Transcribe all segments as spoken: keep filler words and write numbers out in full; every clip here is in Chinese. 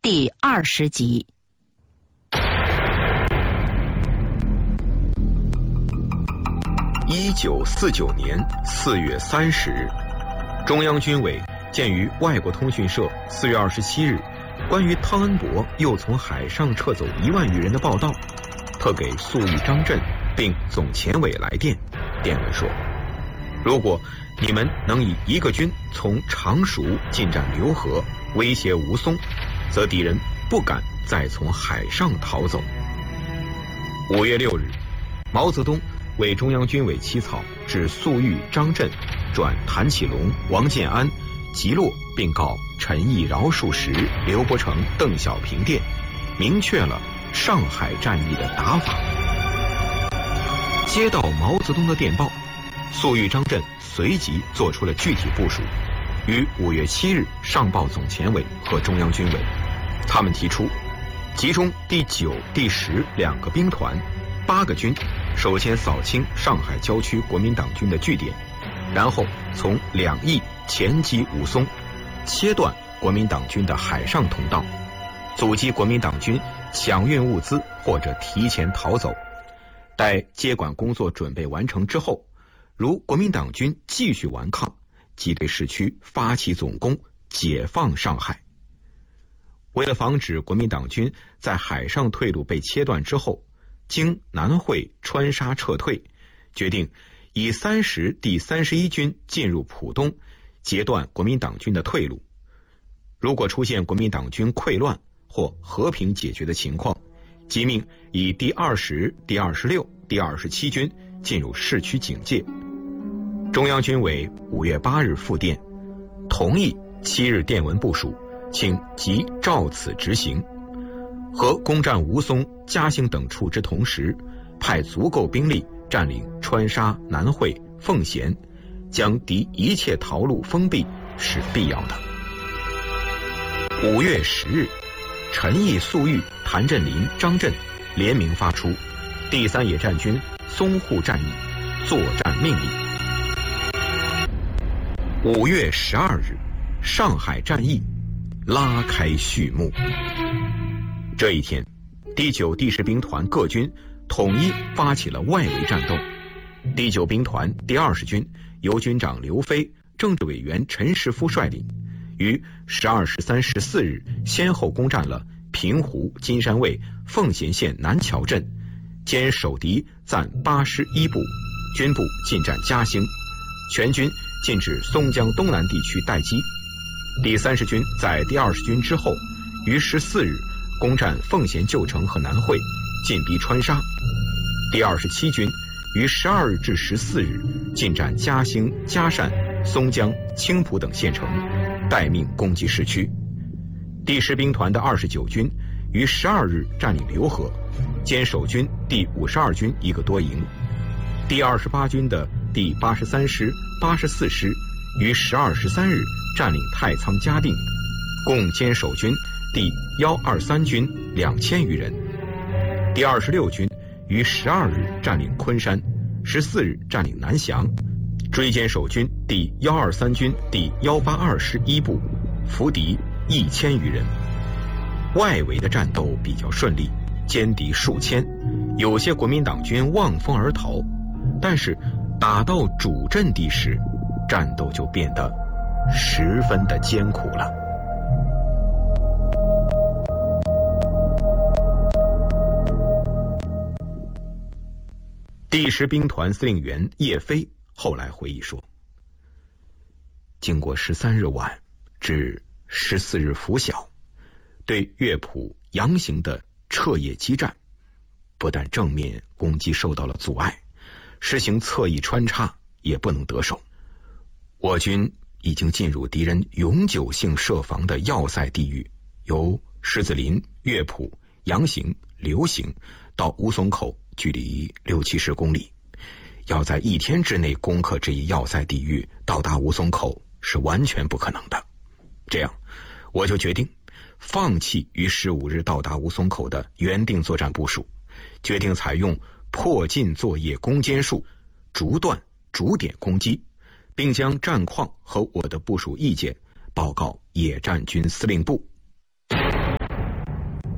第二十集。 一九四九年四月三十日，中央军委鉴于外国通讯社四月二十七日关于汤恩伯又从海上撤走一万余人的报道，特给粟裕、张震并总前委来电，电文说：如果你们能以一个军从常熟进占浏河，威胁吴淞，则敌人不敢再从海上逃走。五月六日，毛泽东为中央军委起草致粟裕、张震转谭启龙、王建安、吉洛，并告陈毅、饶漱石、刘伯承、邓小平电，明确了上海战役的打法。接到毛泽东的电报，粟裕、张震随即做出了具体部署，于五月七日上报总前委和中央军委。他们提出集中第九、第十两个兵团、八个军，首先扫清上海郊区国民党军的据点，然后从两翼前击吴淞，切断国民党军的海上通道，阻击国民党军抢运物资或者提前逃走。待接管工作准备完成之后，如国民党军继续顽抗，即对市区发起总攻，解放上海。为了防止国民党军在海上退路被切断之后经南汇穿沙撤退，决定以三十第三十一军进入浦东，截断国民党军的退路。如果出现国民党军溃乱或和平解决的情况，即命以第二十、第二十六、第二十七军进入市区警戒。中央军委五月八日复电，同意七日电文部署，请即照此执行。和攻占吴淞、嘉兴等处之同时，派足够兵力占领川沙、南汇、奉贤，将敌一切逃路封闭是必要的。五月十日，陈毅、粟裕、谭震林、张震联名发出第三野战军淞沪战役作战命令。五月十二日，上海战役拉开序幕。这一天，第九、第十兵团各军统一发起了外围战斗。第九兵团第二十军由军长刘飞、政治委员陈实夫率领，于十二、十三、十四日先后攻占了平湖、金山卫、奉贤县南桥镇，兼守敌暂八师一部，军部进占嘉兴，全军进至松江东南地区待机。第三十军在第二十军之后，于十四日攻占奉贤旧城和南汇，进逼川沙。第二十七军于十二日至十四日进占嘉兴、嘉善、松江、青浦等县城，待命攻击市区。第十兵团的二十九军于十二日占领浏河，兼守军第五十二军一个多营。第二十八军的第八十三师、八十四师于十二、十三日占领太仓、嘉定，共兼守军第一二三军两千余人。第二十六军于十二日占领昆山，十四日占领南翔，追歼守军第一二三军第一八二师一部，俘敌一千余人。外围的战斗比较顺利，歼敌数千，有些国民党军望风而逃，但是打到主阵地时，战斗就变得十分的艰苦了。第十兵团司令员叶飞后来回忆说，经过十三日晚至十四日拂晓，对乐浦、杨行的彻夜激战，不但正面攻击受到了阻碍，实行侧翼穿插也不能得手。我军已经进入敌人永久性设防的要塞地域，由狮子林、乐浦、杨行、刘行到吴淞口距离六七十公里，要在一天之内攻克这一要塞地域，到达吴淞口是完全不可能的。这样，我就决定放弃于十五日到达吴淞口的原定作战部署，决定采用迫近作业攻坚术，逐段逐点攻击，并将战况和我的部署意见报告野战军司令部。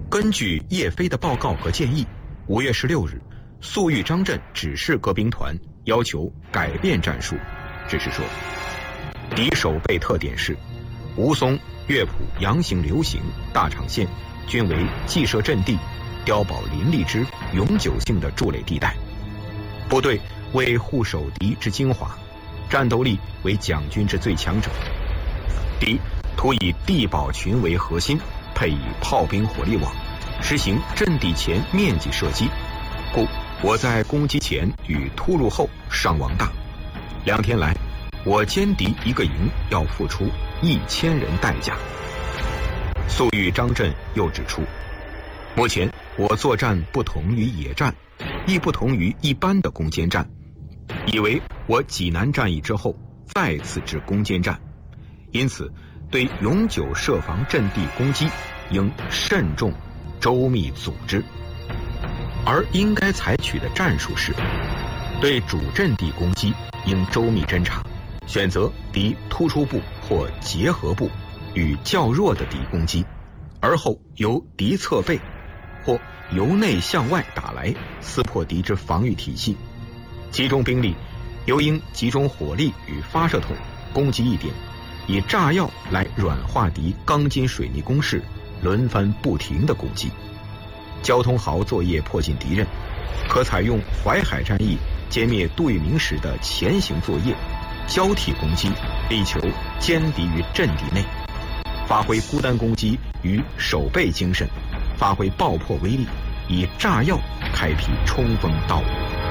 根据叶飞的报告和建议，五月十六日，粟裕、张震指示各兵团要求改变战术，只是说敌守备特点是吴淞、乐浦、杨行、刘行、大场线均为既设阵地、碉堡林立之永久性的筑垒地带，部队为护守敌之精华，战斗力为蒋军之最强者。敌图以地堡群为核心，配以炮兵火力网，实行阵地前面积射击，故我在攻击前与突入后伤亡大。两天来，我歼敌一个营要付出一千人代价。粟裕、张震又指出，目前我作战不同于野战，亦不同于一般的攻坚战，以为我济南战役之后再次至攻坚战，因此对永久设防阵地攻击应慎重周密组织，而应该采取的战术是对主阵地攻击应周密侦察，选择敌突出部或结合部与较弱的敌攻击，而后由敌侧背或由内向外打来，撕破敌之防御体系。集中兵力又应集中火力与发射筒攻击一点，以炸药来软化敌钢筋水泥工事，轮番不停的攻击。交通壕作业迫近敌人，可采用淮海战役歼灭杜聿明时的前行作业，交替攻击，力求歼敌于阵地内，发挥孤单攻击与守备精神，发挥爆破威力，以炸药开辟冲锋道路。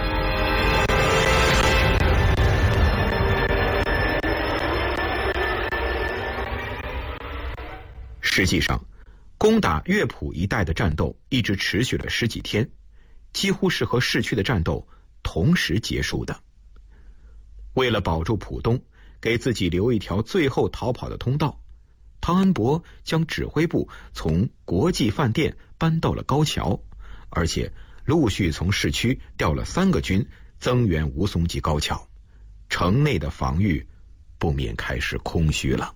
实际上，攻打乐浦一带的战斗一直持续了十几天，几乎是和市区的战斗同时结束的。为了保住浦东，给自己留一条最后逃跑的通道，汤恩伯将指挥部从国际饭店搬到了高桥，而且陆续从市区调了三个军增援吴淞及高桥，城内的防御不免开始空虚了。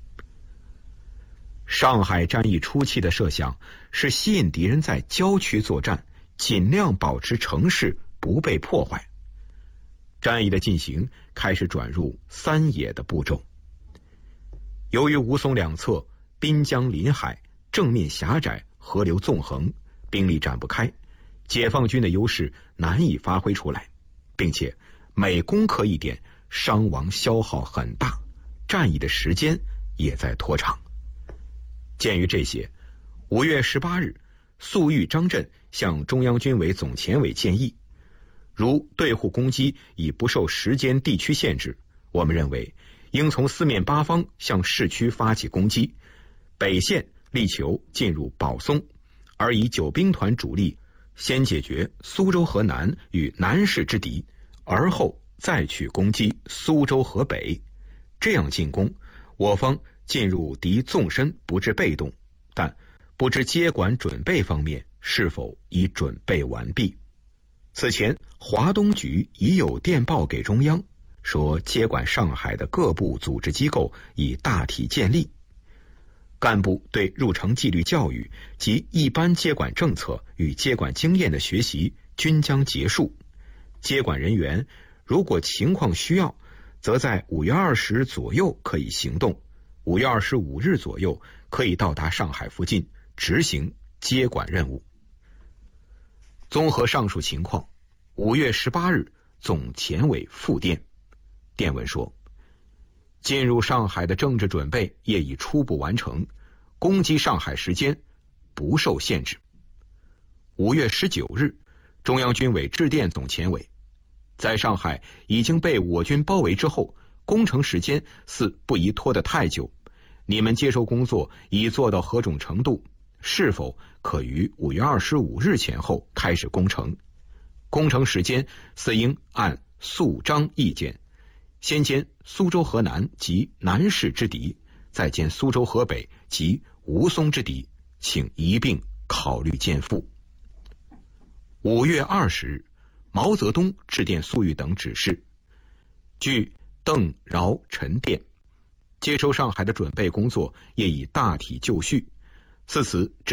上海战役初期的设想是吸引敌人在郊区作战，尽量保持城市不被破坏。战役的进行开始转入三野的步骤。由于吴淞两侧滨江临海，正面狭窄，河流纵横，兵力展不开，解放军的优势难以发挥出来，并且每攻克一点，伤亡消耗很大，战役的时间也在拖长。鉴于这些，五月十八日，粟裕、张震向中央军委总前委建议，如对沪攻击已不受时间地区限制，我们认为应从四面八方向市区发起攻击，北线力求进入保松，而以九兵团主力先解决苏州河南与南市之敌，而后再去攻击苏州河北。这样进攻，我方进入敌纵深不致被动，但不知接管准备方面是否已准备完毕。此前华东局已有电报给中央，说接管上海的各部组织机构已大体建立，干部对入城纪律教育及一般接管政策与接管经验的学习均将结束。接管人员如果情况需要，则在五月二十日左右可以行动，五月二十五日左右可以到达上海附近执行接管任务。综合上述情况，五月十八日总前委复电，电文说，进入上海的政治准备业已初步完成，攻击上海时间不受限制。五月十九日，中央军委致电总前委，在上海已经被我军包围之后，攻城时间似不宜拖得太久，你们接收工作已做到何种程度，是否可于五月二十五日前后开始攻城？攻城时间似应按粟张意见，先歼苏州河南及南市之敌，再歼苏州河北及吴淞之敌，请一并考虑歼赴。五月二十日，毛泽东致电粟裕等指示，据邓、饶、陈电，接收上海的准备工作业已大体就绪，此次